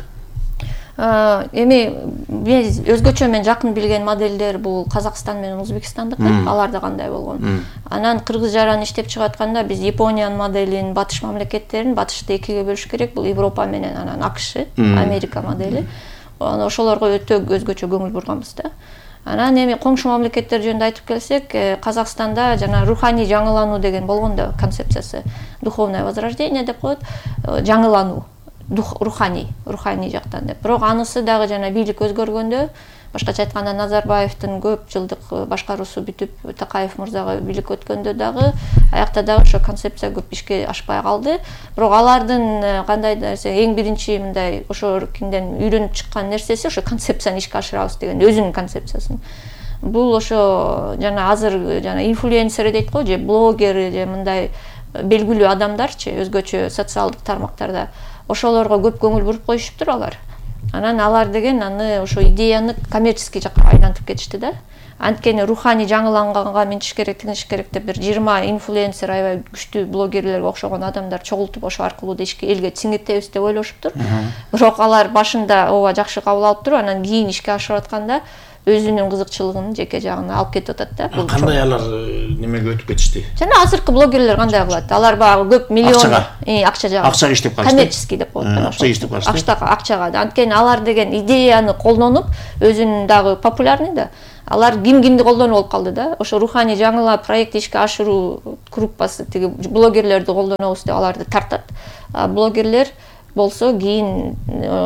Speaker 10: Эми биз өзгөчө мен жакын билген модельдер бул Казакстан менен Өзбекстандыкы, аларда кандай болгон. Анан кыргыз жараны иштеп чыгып атканда биз Япониянын моделин, батыш мамлекеттерин, батышты экиге бөлүш керек. Бул Европа менен анан АКШ, Америка модели. Ошолорго өтө өзгөчө көңүл бурганбыз да. Анан эми коңшу мамлекеттер жөнүндө айтып келсек, Казакстанда жана руханий жаңылануу деген болгон да концепциясы. Духовное возрождение деп коет, жаңылануу. Руханий жактан деп. Бирок анысы дагы жана бийлик өзгөргөндө, башкача айтканда Назарбаевдин көп жылдык башкаруусу бүтүп, Такаев мырзага бийлик өткөндө дагы аякта дагы ошо концепция көп ишке ашпай калды. Бирок алардын кандай десе эң биринчи мындай ошо кинден үйрөнүп чыккан нерсеси ошо концепцияны ишке ашырабыз деген өзүнүн концепциясын. Бул ошо жана азыр жана инфлюенсер дейт го, же блогер, же мындай белгилүү адамдарчы өзгөчө социалдык тармактарда ошолорго көп көңүл буруп коюшуптур алар. Анан алар деген аны ошо идеяны коммерческий жакка айлантып кетишти да. Анткени руханий жаңыланганга минтиш керек, тигиниш керек деп бир 20 инфлюенсер аябай күчтүү блогерлерге окшогон адамдар чогултуп ошо аркылуу да ишке элге сиңиртебиз деп ойлошуптур. Бирок алар башында ооба жакшы кабыл алып туруп, анан кийин ишке ашырып атканда өзүнүн кызыкчылыгын жеке жагына алып кетип атат да.
Speaker 13: Кандай алар немеге өтүп кетишти?
Speaker 10: Жана азыркы блогерлер кандай кылат? Алар багы көп миллион акча жагат.
Speaker 13: Акчага иштеп калышты.
Speaker 10: Коммерческий деп коет.
Speaker 13: Акчага иштеп калышты.
Speaker 10: Акчага. Анткени алар деген идеяны колдонуп, өзүнүн дагы популярный да. Алар кимди колдонуп алып калды да. Ошо руханий жаңыла проект ишке ашыруу группасы тиги блогерлерди колдонобуз деп аларды тартат. Блогерлер болсо кийин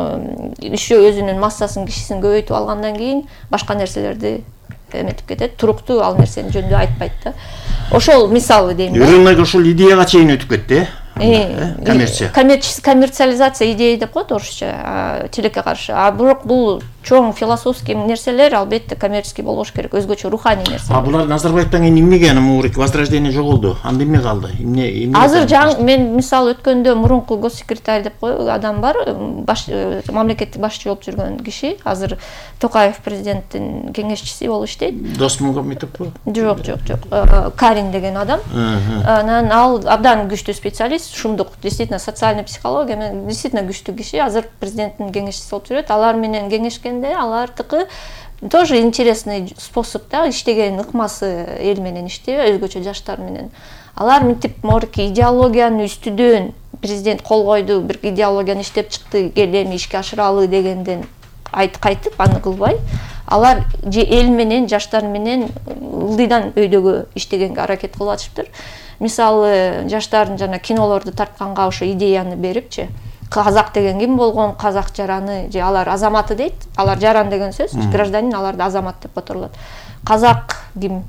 Speaker 10: еще өзүнүн массасын, кишисин көбөйтүп алгандан кийин башка нерселерди эметип кетет, туруктуу ал нерсенин жөнүндө айтпайт да. Ошол мисалы дейм да.
Speaker 13: Өрөңгө ошол идеяга чейин өтүп кетти, коммерция.
Speaker 10: Коммерциализация идея деп коет орусча, тилекке каршы. Бирок бул чоң философский нерселер албетте коммерческий болуш керек, өзгөчө руханий нерсе.
Speaker 13: Булар Назарбаевтан кийин эмнеге возрождение жоголду? Анда эмне калды?
Speaker 10: Азыр мен мисалы өткөндө мурунку госсекретарь деп адам бар, мамлекеттик башчы болуп жүргөн киши, азыр Токаев президенттин кеңешчиси болуп иштейт.
Speaker 13: Досмухамедовпу?
Speaker 10: Жок. Карин деген адам. Анан ал абдан күчтүү специалист, шумдук, действительно социальный психология менен действительно күчтүү киши, азыр президенттин кеңешчиси болуп жүрөт. Алар менен кеңешкенде алардыкы тоже интересный способ да, иштеген ыкмасы эл менен иштөө, өзгөчө жаштар менен. Алар мынтип морки идеологияны үстүдөн президент кол койду, бир идеологияны иштеп чыкты, эми ишке ашыралы дегенден кайтып аны кылбай, алар же эл менен, жаштар менен ылдыйдан өйдөгө иштегенге аракет кылып атышыптыр. Мисалы, жаштардын жана кинолорду тартканга ошо идеяны берипчи, казак деген ким болгон, казак жараны, же алар азаматы дейт, алар жаран деген сөз, гражданин, аларды азамат деп которулат. Казак ким,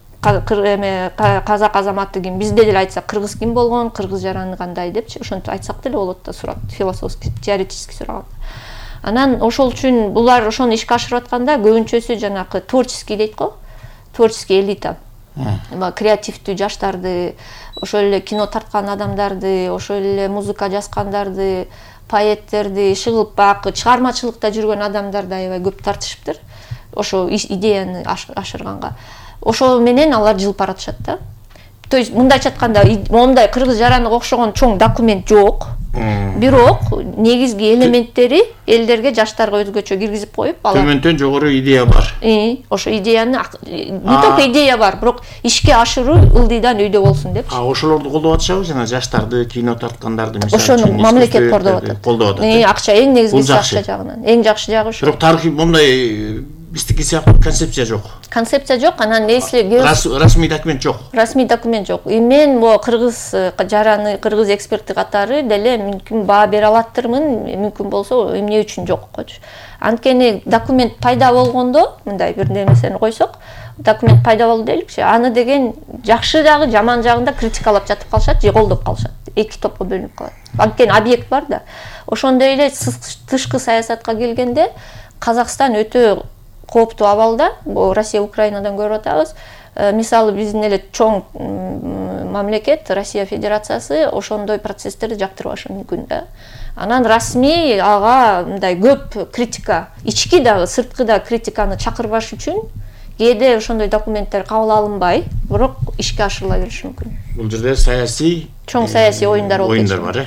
Speaker 10: казак азаматы ким, бизде деле айтсак кыргыз ким болгон, кыргыз жараны кандай депчи, ошентип айтсак деле болот да, сурап, философский, теоретический сураганда. Анан ошол үчүн булар ошону ишке ашырып атканда көбүнчөсү жанакы творческий дейт го, творческий элита. Креативдүү жаштарды, ошол эле кино тарткан адамдарды, ошол эле музыка жазгандарды, поэттерди, чыгып бакы чыгармачылыкта жүргөн адамдарды аябай көп тартышыптыр. Ошо идеяны ашырганга. Ошол менен алар жылып баратышат да. То есть мындайча айтканда, мондай кыргыз жараныга окшогон чоң документ жок. Бирок негизги элементтери элдерге, жаштарга өзгөчө киргизип коюп,
Speaker 13: төмөндөн жогору идея бар.
Speaker 10: Ошо идеяны не только идея бар, бирок ишке ашыруу ылдыйдан өйдө болсун деп.
Speaker 13: Ошолорду колдоп атышабы, жана жаштарды, кино тарткандарды мисалы
Speaker 10: үчүн. Ошону мамлекет колдоп атат. Акча эң негизгиси акча жагынан. Эң жакшы жагы ошо.
Speaker 13: Бирок тарыхый мондай биздики сыяктуу концепция жок.
Speaker 10: Концепция жок, анан
Speaker 13: расмий документ жок.
Speaker 10: Расмий документ жок. Мен могу кыргыз жараны, кыргыз эксперти катары деле мүмкүн баа бере алаттырмын, мүмкүн болсо эмне үчүн жок койчу. Анткени документ пайда болгондо, мындай бир нерсени койсок, документ пайда болду дейликчи. Аны деген жакшы жагы, жаман жагында критикалап жатып калышат, же колдоп калышат. Эки топко бөлүнүп калат. Анткени объект бар да. Ошондой эле тышкы саясатка келгенде Казакстан өтө кооптуу абалда. Россия Украинадан көрүп атабыз. Мисалы биздин эле чоң мамлекет Россия Федерациясы ошондой процесстерди жактырбашы мүмкүн да. Анан расмий ага мындай көп критика, ички дагы, сырткы да критиканы чакырбаш үчүн кээде ошондой документтер кабыл алынбай, бирок ишке ашырыла бериши мүмкүн.
Speaker 13: Бул жерде саясий
Speaker 10: чоң саясий оюндар болот.
Speaker 13: Оюндар бар,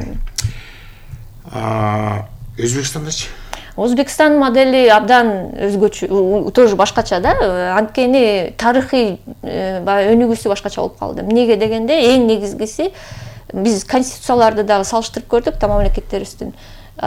Speaker 13: Өзбекстандачы?
Speaker 10: Өзбекстан модели абдан өзгөчө, тоже башкача да. Анткени тарыхый өнүгүүсү башкача болуп калды. Эмнеге дегенде, эң негизгиси биз конституцияларды дагы салыштырып көрдүк та мамлекеттерибиздин.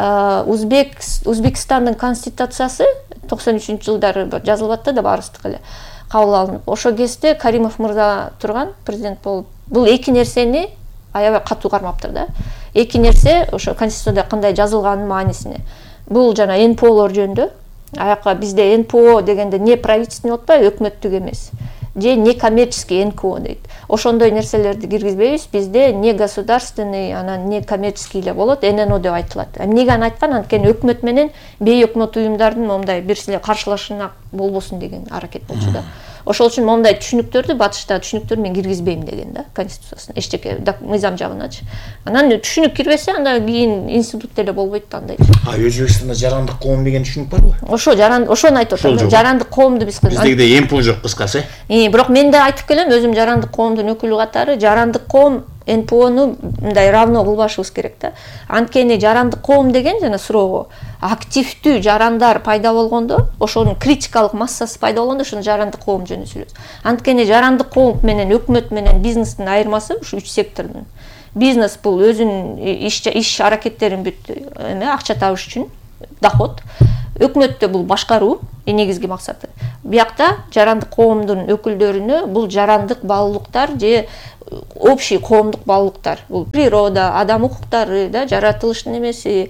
Speaker 10: Өзбекстандын конституциясы 93-жылдары жазылып атты да, баарыбыздыкы эле кабыл алынып. Ошо кезде Каримов мырза турган президент болуп, бул эки нерсени аябай катуу кармаптыр да. Эки нерсе ошо конституцияда кандай жазылганын маанисине. Бул жана НПОлор жөнүндө. Аяка бизде НПО дегенде не правительственный болуп атпайбы, өкмөттүк эмес. Же не коммерческий НКО дейт. Ошондой нерселерди киргизбейбиз. Бизде не государственный, анан не коммерческий эле болот, ННО деп айтылат. Эмнеге аны айткан? Анткени өкмөт менен бейөкмөт уюмдардын мондай бирсиле каршылашына болбосун деген аракет болчу да. Ошол үчүн мондай түшүнүктөрдү батышта түшүнүктөр мен киргизбейм деген да, конституциясына, эчтеке мыйзам жагыначы. Анан түшүнүк кирбесе, анда кийин институт деле болбойт да андай.
Speaker 13: Өзбекстанда жарандык коом деген түшүнүк барбы?
Speaker 10: Ошону айтып атам. Жарандык коомду биз
Speaker 13: биздегидей НПО жок кыскасы.
Speaker 10: Бирок мен да айтып келем, өзүм жарандык коомдун өкүлү катары, жарандык коом НПОну мындай равно кылбашыбыз керек да. Анткени жарандык коом деген жана суроого активдүү жарандар пайда болгондо, ошонун критикалык массасы пайда болгондо, ошону жарандык коом жөнүндө сүйлөйбүз. Анткени жарандык коом менен өкмөт менен бизнестин айырмасы ушу 3 сектордун. Бизнес бул өзүнүн иш аракеттерин бүт акча табыш үчүн, доход. Өкмөттө бул башкаруу негизги максаты. Биякта жарандык коомдун өкүлдөрүнө бул жарандык баалуулуктар же общий коомдук баалуулуктар, бул природа, адам укуктары да, жаратылыштын эмеси,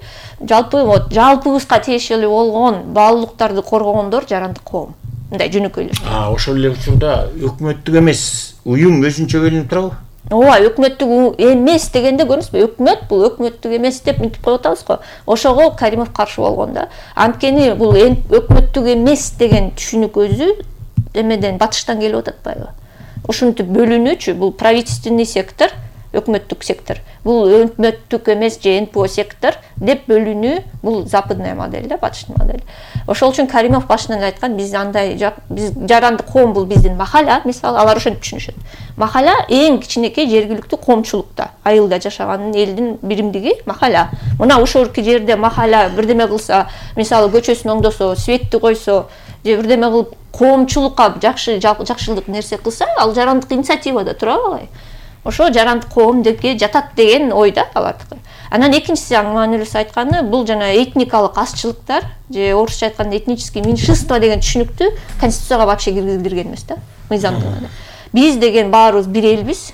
Speaker 10: жалпыбызга тиешелүү болгон баалуулуктарды коргогондор жарандык коом. Мындай жөнөкөйлөп.
Speaker 13: Ошол эле учурда өкмөттүк эмес уюм өзүнчө бөлүнүп турабы?
Speaker 10: Ооба, өкмөттүк эмес дегенде көрүңүзбү, өкмөт бул өкмөттүк эмес деп мынтип коюп атабыз го. Ошого Каримов каршы болгон да. Анткени бул өкмөттүк эмес деген түшүнүк өзү эмеден батыштан келип атпайбы? Ушинтип бөлүнүүчү, бул правительственный сектор, өкмөттүк сектор. Бул өкмөттүк эмес же НПО сектор деп бөлүнүү, бул западная модель да, батыштын модели. Ошол үчүн Каримов башынан айткан, биз андай биз жарандык коом бул биздин махалла, мисалы, алар ошентип түшүнүшөт. Махалла эң кичинекей жергиликтүү коомчулукта, айылда жашаган элдин биримдиги махалла. Мына ошол жерде махалла бирдеме кылса, мисалы көчөсүн оңдосо, светти койсо, же бирдеме кылып коомчулукка жакшылык нерсе кылса, ал жарандык инициативада турабы алай. Ошо жарандык коом депке жатат деген ойда алардыкы. Анан экинчиси маанилүүсү айтканы, бул жана этникалык азчылыктар, же орусча айтканда этнический меньшинство деген түшүнүктү конституцияга вообще киргизилген эмес да, мыйзамдыгында. Биз деген баарыбыз бир элбиз,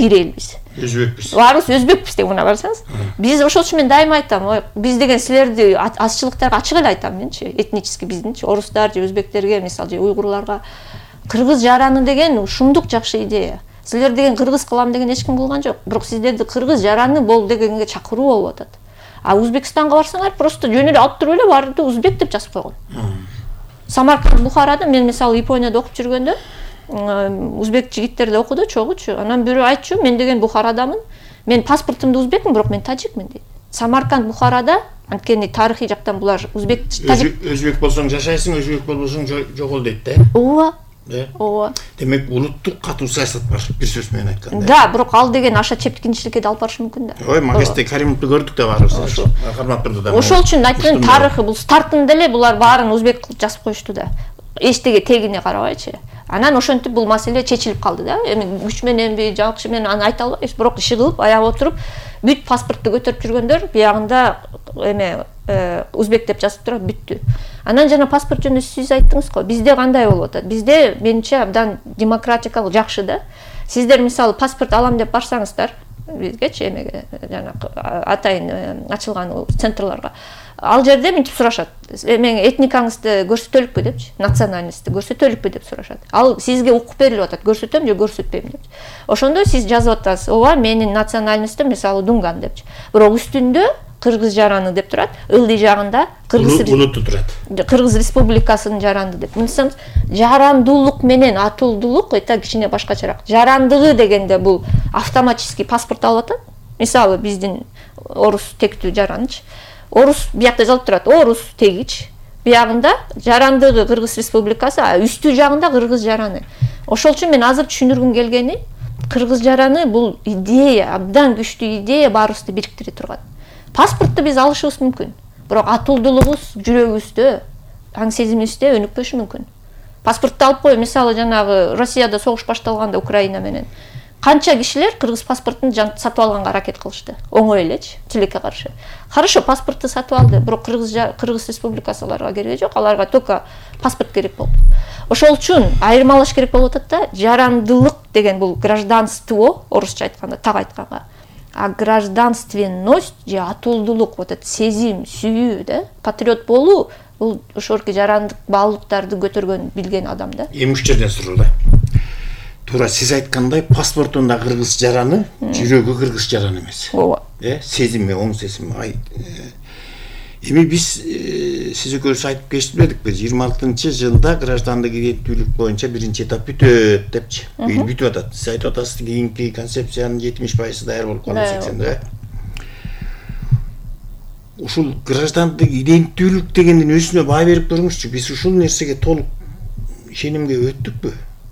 Speaker 13: Өзбекпиз.
Speaker 10: Баарыбыз өзбекпиз деп мына барсаңыз. Биз ошол үчүн мен дайыма айтам, биз деген силерди азчылыктарга ачык эле айтам менчи, этнический биздинчи, орустар же өзбектерге, мисалы же уйгурларга кыргыз жараны деген ушундук жакшы идея. Силер деген кыргыз кылам деген эч ким кылган жок. Бирок сиздерди кыргыз жараны бол дегенге чакыруу болуп атат. Өзбекстанга барсаңар, просто жөн эле алып туруп эле баарды узбек деп жазып койгон. Самарканд, Бухарада мен мисалы Японияда окуп жүргөндө, узбек жигиттерди окуду, чогучу. Анан бирөө айтчу, мен деген Бухарадамын. Мен паспортумда узбекмин, бирок мен тажикмин дейт. Самарканд, Бухарада, анткени тарыхый жактан булар узбек, тажик.
Speaker 13: Өзбек болсоң жашайсың, өзбек болбосоң жогол дейт да.
Speaker 10: Ооба. ооба.
Speaker 13: Демек улуттук катуу саясат бар, бир сөз менен айтканда.
Speaker 10: Да, бирок ал деген аша чептикинчиликке да алып барышы мүмкүн да.
Speaker 13: Ой, Магесте Каримовду көрдүк да баарыбыз. Карматтырды да.
Speaker 10: Ошол үчүн айттым, тарыхы бул стартында эле булар баарын узбек кылып жазып коюшту да. Эчтеге тегине карабайчы. Анан ошентип бул маселе чечилип калды да. Эми күч мененби, жакшы менен аны айта албайбыз, бирок иши кылып аяга отуруп бүт паспортту көтөрүп жүргөндөр биягында эме узбек деп жазып турат, бүттү. Анан жана паспорт жөнүндө сиз айттыңыз го. Бизде кандай болуп атат? Бизде менимче абдан демократикалык жакшы да. Сиздер мисалы паспорт алам деп барсаңыздар, бизгечи эмеге жана атайын ачылган центрларга, ал жерде мынтип сурашат. Эми этникаңызды көрсөтөлүкпү депчи, национальностьты көрсөтөлүкпү деп сурашат. Ал сизге укук берилип атат, көрсөтөм же көрсөтпөйм деп. Ошондо сиз жазып атасыз, ооба менин национальностьтум мисалы дунган депчи. Бирок үстүндө Кыргыз жараны деп турат, ылдый жагында
Speaker 13: улутту турат.
Speaker 10: Кыргыз Республикасынын жаранды деп. Мынсаңыз жарандуулук менен атуулдуулук это кичине башкачараак. Жарандыгы дегенде бул автоматически паспорт алып атат. Мисалы биздин орус тектүү жаранчы. Орус биякта жазылып турат, орус тегич. Биягында жарандыгы Кыргыз Республикасы, а үстү жагында Кыргыз жараны. Ошол үчүн мен азыр түшүндүргүм келгени, Кыргыз жараны бул идея, абдан күчтүү идея баарыбызды бириктире турган. Паспортту биз алышыбыз мүмкүн, бирок атуулдуулугубуз жүрөгүбүздө, аң сезимибизде өнүкпөшү мүмкүн. Паспортту алып коюп, мисалы жанагы Россияда согуш башталганда Украина менен канча кишилер кыргыз паспортун сатып алганга аракет кылышты. Оңой элечи, тилекке каршы. Хорошо, паспортту сатып алды, бирок Кыргыз Республикасы аларга кереги жок, аларга только паспорт керек болду. Ошол үчүн айырмалаш керек болуп атат да, жарандылык деген бул гражданство, орусча айтканда, так айтканга. А гражданственность же атуулдуулук, вот это сезим, сүйүү да, патриот болуу, бул ошорки жарандык баалуулуктарды көтөргөн, билген адам да.
Speaker 13: Эми үч жерден суроо да. Туура сиз айткандай паспортунда кыргыз жараны, жүрөгү кыргыз жараны эмес.
Speaker 10: Ооба.
Speaker 13: Сезими, оң сезими. Эми биз сиз экөөбүз айтып кечтибедикпи? 26-жылда граждандык иденттүүлүк боюнча биринчи этап бүтөт депчи. Бүтүп атат. Сиз айтып атасыз, кийинки концепциянын 70% даяр болуп калды 80-де. Ушул граждандык иденттүүлүк дегендин өзүнө баа берип көрүңүзчү. Биз ушул нерсеге толук ишенимге өттүкпү?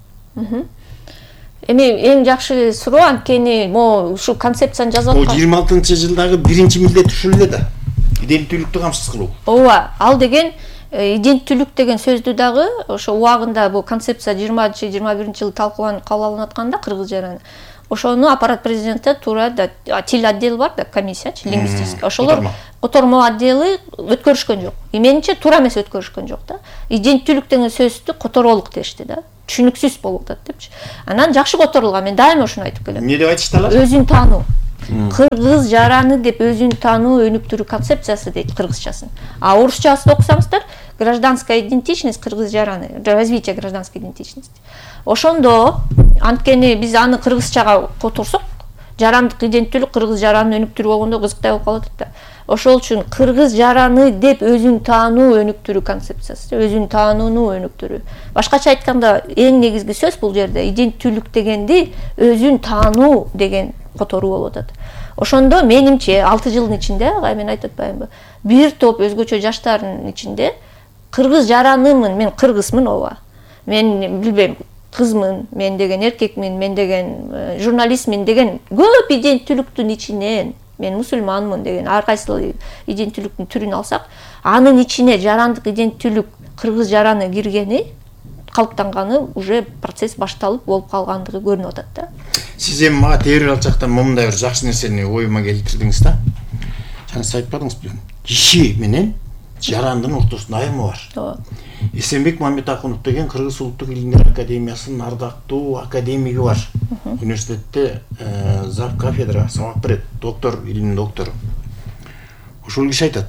Speaker 10: Эми эң жакшы суроо, анткени могу ушул концепцияны жазып аткан.
Speaker 13: 26-жылдагы биринчи милдет ушул эле да. Иденттүүлүктү камсыз кылуу.
Speaker 10: Ооба, ал деген иденттүүлүк деген сөздү дагы ошо убагында бул концепция 20-21-жылы талкууланып кабыл алынып атканда кыргыз жараны. Ошону аппарат президенти туура да тил отдел бар да, комиссиячы, лингвистический. Ошолор котормо отделы өткөрүшкөн жок. Менимче туура эмес өткөрүшкөн жок да. Иденттүүлүк деген сөздү которолук дешти да. Түшүнүксүз болуп атат депчи. Анан жакшы которулган, мен дайыма ошону айтып келем.
Speaker 13: Эмне деп айтышты алар?
Speaker 10: Өзүн таануу. Кыргыз жараны деп өзүн таануу өнүктүрүү концепциясы дейт кыргызчасын. А орусчасын окусаңыздар, гражданская идентичность кыргыз жараны, развитие гражданской идентичности. Ошондо анткени биз аны кыргызчага которсок, жарандык иденттүүлүк кыргыз жаранын өнүктүрүү болгондо кызыктай болуп калат да. Ошол үчүн кыргыз жараны деп өзүн таануу өнүктүрүү концепциясы, өзүн таанууну өнүктүрүү. Башкача айтканда, эң негизги сөз бул жерде иденттүүлүк дегенди өзүн таануу деген которуу болуп атат. Ошондо менимче 6 жылдын ичинде, мен айтып атпаймынбы, бир топ өзгөчө жаштардын ичинде кыргыз жаранымын, мен кыргызмын, ооба. Мен билбейм, кызмын, мен деген эркекмин, мен деген журналистмин деген көп иденттүүлүктүн ичинен, мен мусулманмын деген ар кайсы иденттүүлүктүн түрүн алсак, анын ичине жарандык иденттүүлүк кыргыз жараны киргени, калыптанганы, уже процесс башталып болуп калгандыгы көрүнүп атат да.
Speaker 13: Сиз эми мага тээбир алчактан момундай бир жакшы нерсени оюма келтирдиңиз да. Жана сиз айтпадыңызбы? Киши менен жарандын ортосунда айырма бар.
Speaker 10: Ооба.
Speaker 13: Эсенбек Мамедакунов деген Кыргыз Улуттук илимдер академиясынын ардактуу академиги бар. Университетте зав кафедра сабак берет, доктор, илимдин доктору. Ушул киши айтат: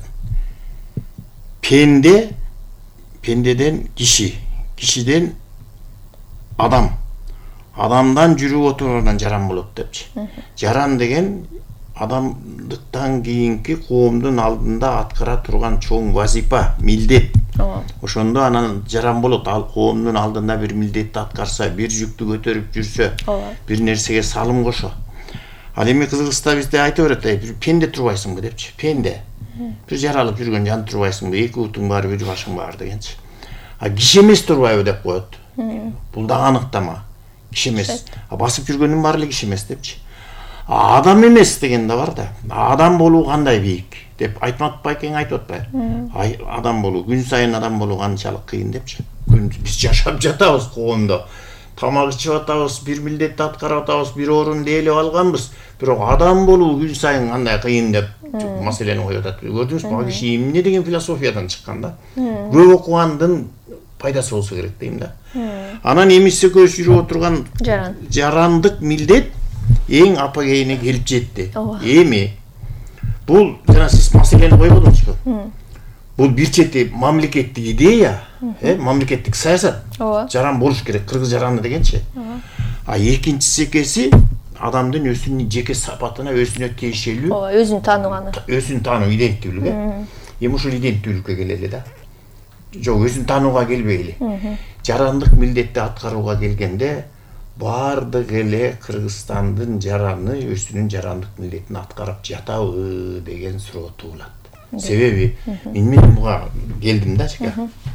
Speaker 13: пенде, пендеден киши, кишиден адам, адамдан жүрүп отургандан жаран болот депчи. Жаран деген адамдыктан кийинки коомдун алдында аткара турган чоң вазипа, милдет. Ошондо анан жаран болот. Ал коомдун алдында бир милдетти аткарса, бир жүктү көтөрүп жүрсө, бир нерсеге салым кошо. Ал эми Кыргызста бизде айта берет, бир пенде турбайсыңбы депчи. Пенде. Бир жаралып жүргөн жан турбайсыңбы, эки утуң бар, бир башың бар дегенчи. киши эмес турбайбы деп коет. Бул да аныктама. Киши эмес. Басып жүргөнүн баары эле киши эмес депчи. Адам эмес деген да бар да. Адам болуу кандай бийик деп айтып атпайкен айтып атпайбы? Адам болуу, күн сайын адам болуу канчалык кыйын депчи. Биз жашап жатабыз коомдо. Тамак ичип атабыз, бир милдетти аткарып атабыз, бир орунду ээлеп алганбыз. Бирок адам болуу күн сайын кандай кыйын деп маселени коюп атат. Көрдүңүзбү? Бул киши эмне деген философиядан чыккан да. Көп окугандын пайдасы болсо керек дейм да. Анан эмис экөөбүз жүрүп отурган жарандык милдет эң апогейине келип жетти. Эми бул жана сиз маселени койбодуңузбу? Бул бир чети мамлекеттик идея, мамлекеттик саясат. Жаран болуш керек, кыргыз жараны дегенчи. Экинчиси адамдын өзүнүн жеке сапатына, өзүнө тиешелүү,
Speaker 10: өзүн таануганы.
Speaker 13: Өзүн таануу иденттүүлүгү. Эми ушул иденттүүлүккө келели да. Жок, өзүн таанууга келбейли. Жарандык милдетти аткарууга келгенде бардык эле Кыргызстандын жараны өзүнүн жарандык милдетин аткарып жатабы деген суроо туулат. Себеби мен буга келдим да чека.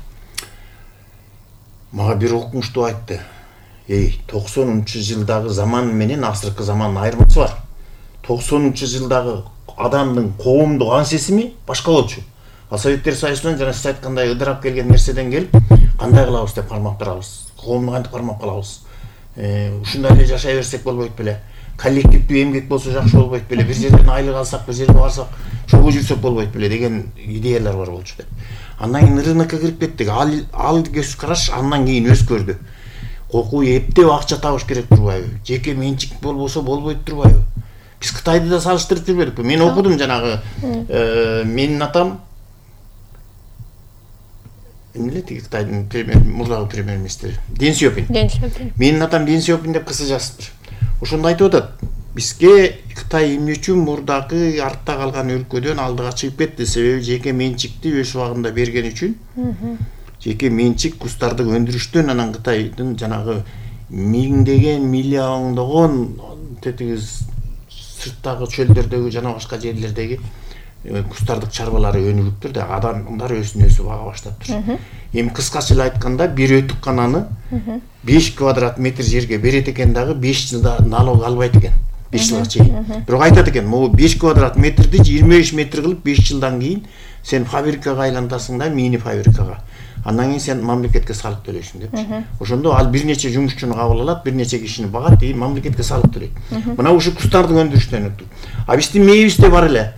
Speaker 13: Мага бир окумуштуу айтты. 90-жылдагы заман менен азыркы замандын айырмасы бар. 90-жылдагы адамдын коомдук аң сезими башка болчу. Советтер Союзунан жана сиз айткандай ыдырап келген нерседен келип, кандай кылабыз деп кармап турабыз. Коомду кантип кармап калабыз? Ушундай эле жашай берсек болбойт беле? Коллективдүү эмгек болсо жакшы болбойт беле? Бир жерден айлык алсак, бир жерге барсак, шоу жүрсөк болбойт беле деген идеялар бар болчу деп. Андан кийин рынокко кирип кеттик. Ал көз караш андан кийин өзгөрдү. Окуу эптеп акча табыш керек турбайбы? Жеке менчик болбосо болбойт турбайбы? Биз Кытайды да салыштырып жүрбөдүкпү? Мен окудум жанагы менин атам эмне тиги Кытайдын мурдагы премьер-министри Дэн Сяопин. Менин атам Дэн Сяопин деп кыса жазыптыр. Ошондо айтып атат. Бизге Кытай эмне үчүн мурдагы артта калган өлкөдөн алдыга чыгып кетти? Себеби жеке менчикти өз убагында берген үчүн. Жеке менчик кустарды өндүрүштөн анан Кытайдын жанагы миңдеген, миллиондогон тетиги сырттагы чөлдөрдөгү жана башка жерлердеги кустардык чарбалары өнүгүптүр да, адамдар өзүн өзү бага баштаптыр. Эми кыскача эле айтканда, бир өтүк кананы 5 квадрат метр жерге берет экен дагы 5 жылда налог албайт экен. 5 жылга чейин. Бирок айтат экен, могу 5 квадрат метрди 25 метр кылып 5 жылдан кийин сен фабрикага айлантасың да, мини фабрикага. Андан кийин сен мамлекетке салык төлөйсүң депчи. Ошондо ал бир нече жумушчуну кабыл алат, бир нече кишини багат, и мамлекетке салык төлөйт. Мына ушу кустардын өндүрүштөн өттүк. А биздин мээбизде бар эле.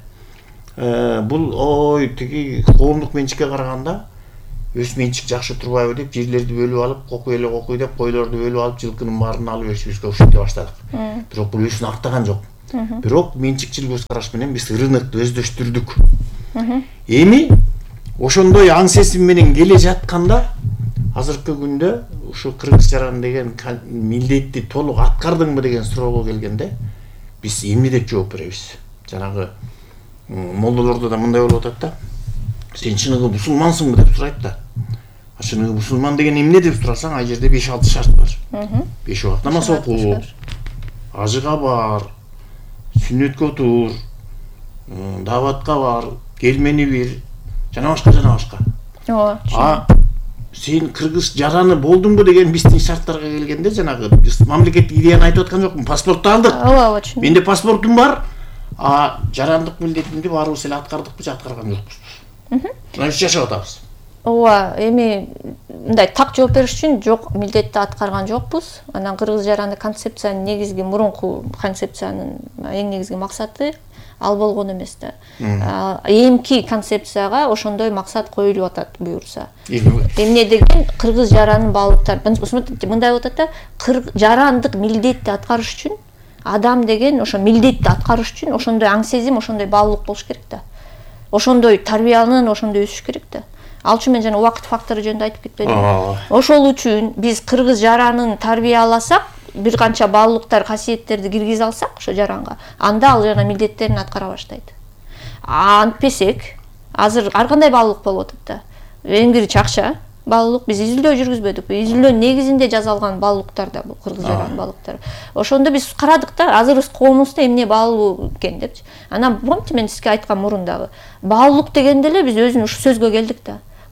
Speaker 13: Бул тиги коомдук менчикке караганда өз менчик жакшы турбайбы деп жерлерди бөлүп алып, кокуй эле кокуй деп койлорду бөлүп алып, жылкынын баарын алып өсүбүзгө ушинте баштадык. Бирок бул өзүн актаган жок. Бирок менчикчил көз караш менен биз рынокду өздөштүрдүк. Эми ошондой аң сезим менен келе жатканда азыркы күндө ушу кыргыз жаран деген милдетти толук аткардыңбы деген суроого келгенде биз эмне деп жооп беребиз? Жанагы молдолордо да мындай болуп атат да. Сен чыныгы мусулмансыңбы деп сурайт да. Чыныгы мусулман деген эмне деп сурасаң, ай жерде 5-6 шарт бар. 5 убакыт намаз окуу, ажыга бар, сүннөткө отур, даватка бар, келмени бир, жана башка. Сен кыргыз жараны болдуңбу деген биздин шарттарга келгенде жанагы биз мамлекеттик идеяны айтып аткан жокмун, паспортту алдык. Менде паспортум бар, жарандык милдетимди баарыбыз эле аткардыкпы же аткарган жокпузбу? Мына жашап атабыз.
Speaker 10: Эми мындай так жооп бериш үчүн жок, милдетти аткарган жокпуз. Анан кыргыз жараны концепциянын негизги мурунку концепциянын эң негизги максаты ал болгон эмес да. Эмки концепцияга ошондой максат коюлуп атат буюрса. Эмне деген кыргыз жаранын баалыктар, мындай болуп атат да, жарандык милдетти аткарыш үчүн адам деген ошо милдетти аткарыш үчүн ошондой аң сезим, ошондой баалуулук болуш керек да. Ошондой тарбиянын, ошондой өсүш керек да. Ал үчүн мен жана убакыт фактору жөнүндө айтып кетпедимби? Ошол үчүн биз кыргыз жаранын тарбияласак, бир канча баалуулуктар, касиеттерди киргизе алсак ошо жаранга, анда ал жана милдеттерин аткара баштайт. Антпесек, азыр ар кандай баалуулук болуп атат да. Эң биринчи акча баалуулук, биз изилдөө жүргүзбөдүкпү? Изилдөө негизинде жазалган баалуулуктар да бул кыргыз жаран баалуулуктары. Ошондо биз карадык да, азыр биз коомубузда эмне баалуу экен депчи. Анан помните, мен сизге айткам мурун дагы, баалуулук дегенде эле биз өзүн ушу сөзгө келдик да.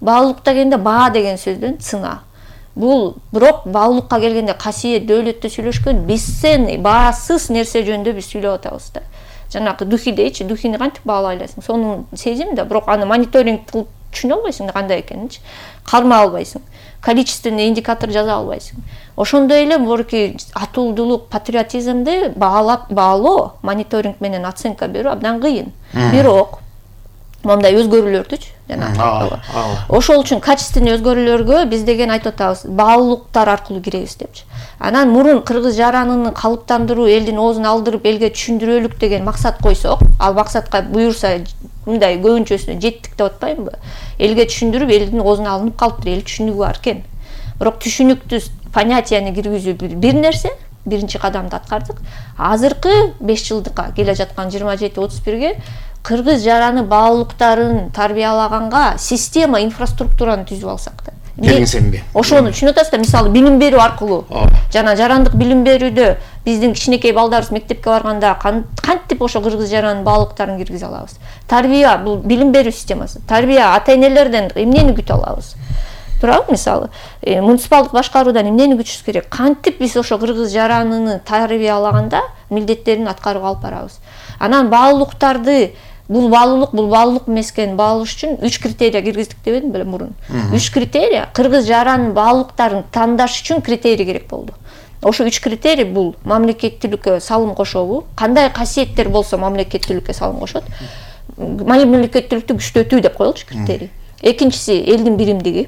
Speaker 10: Баалуулукта келгенде баа деген сөздөн цена. Бул бирок баалуулукка келгенде касиет, дөөлөттү сүйлөшкөн бесценный, баасыз нерсе жөнүндө биз сүйлөп атабыз да. Жанагы духи дейчи, духини кантип баалай аласың? Сонун сезим да, бирок аны мониторинг кылып түшүнө албайсың да кандай экенинчи. Карма албайсың. Количественный индикатор жаза албайсың. Ошондой эле борки атуулдулук, патриотизмди баалоо, мониторинг менен оценка берүү абдан кыйын. Бирок мондай өзгөрүүлөрдүчү жана ошол үчүн качественный өзгөрүүлөргө биз деген айтып атабыз, баалуулуктар аркылуу киребиз депчи. Анан мурун кыргыз жаранын калыптандыруу, элдин оозун алдырып элге түшүндүрөлүк деген максат койсок, ал максатка буюрса мындай көбүнчөсүнө жеттик деп атпаймынбы? Элге түшүндүрүп, элдин оозуна алынып калыптыр, эл түшүнүгү бар экен. Бирок түшүнүктүү понятияны киргизүү бир нерсе, биринчи кадамды аткардык. Азыркы 5 жылдыкка келе жаткан 27-31ге кыргыз жараны баалуулуктарын тарбиялаганга система, инфраструктураны түзүп алсак да.
Speaker 13: Келиңсенби?
Speaker 10: Ошону түшүнүп атасыздар, мисалы билим берүү аркылуу. Жана жарандык билим берүүдө биздин кичинекей балдарыбыз мектепке барганда кантип ошо кыргыз жаранын баалуулуктарын киргизе алабыз? Тарбия, бул билим берүү системасы. Тарбия, ата-энелерден эмнени күтө алабыз? Туурабы, мисалы, муниципалдык башкаруудан эмнени күтүшүбүз керек? Кантип биз ошо кыргыз жаранын тарбиялаганда милдеттерин аткарып алып барабыз? Анан баалуулуктарды бул баалуулук эмес экенин баалаш үчүн 3 критерия киргиздик дебедим беле мурун. 3 критерия кыргыз жаранын баалуулуктарын тандаш үчүн критерий керек болду. Ошо 3 критерий бул мамлекеттүүлүккө салым кошобу, кандай касиеттер болсо мамлекеттүүлүккө салым кошот. Мамлекеттүүлүктү күчтөтүү деп коелучу критерий. Экинчиси элдин биримдиги.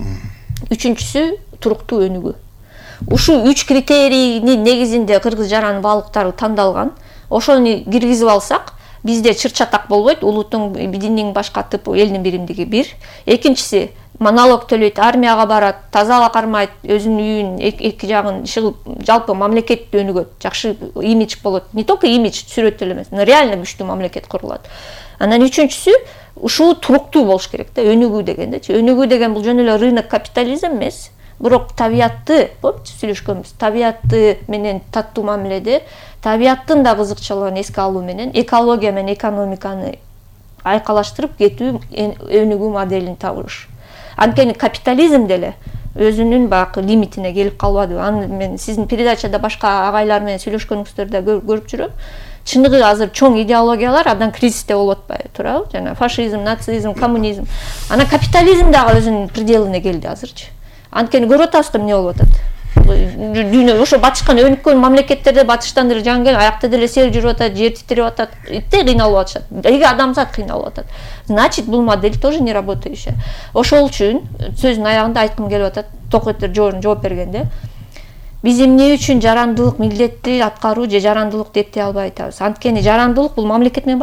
Speaker 10: Үчүнчүсү туруктуу өнүгүү. Ушул 3 критерийнин негизинде кыргыз жаранын баалуулуктары тандалган. Ошону киргизип алсак, бизде чыр-чатак болбойт, улуттун динин башка тыпы, элдин биримдиги бир. Экинчиси налог төлөйт, армияга барат, тазалык кармайт, өзүнүн үйүн, эки жагын чыгып, жалпы мамлекет өнүгөт, жакшы имидж болот. Не только имидж, сүрөт эле эмес, но реально күчтүү мамлекет курулат. Анан үчүнчүсү ушул туруктуу болуш керек да, өнүгүү дегендечи. Өнүгүү деген бул жөн эле рынок капитализм эмес, бирок табиятты, сүйлөшкөнбүз, табиятты менен таттуу мамиледе, табияттын да кызыкчылыгын эске алуу менен экология менен экономиканы айкалаштырып кетүү өнүгүү моделин табыш. Анткени капитализм деле өзүнүн баягы лимитине келип калбады. Аны мен сиздин передачада башка агайлар менен сүйлөшкөнүңүздөрдө көрүп жүрөм. Чыныгы азыр чоң идеологиялар абдан кризисте болуп атпайбы, туурабы? Жана фашизм, нацизм, коммунизм. Анан капитализм дагы өзүнүн пределине келди азырчы. Анткени көрүп атабызбы эмне болуп атат? Дүйнө ошо батышкан өнүккөн мамлекеттерде батыштан деле жан келип, аякта деле сел жүрүп атат, жер титирип атат, кыйналып атышат. Эги адамзат кыйналып атат. Значит, бул модель тоже не работающая. Ошол үчүн сөздүн аягында айткым келип атат, токойттор жооп бергенде, биз эмне үчүн жарандылык милдетти аткаруу же жарандылык деп дей албай атабыз. Анткени жарандылык бул мамлекет менен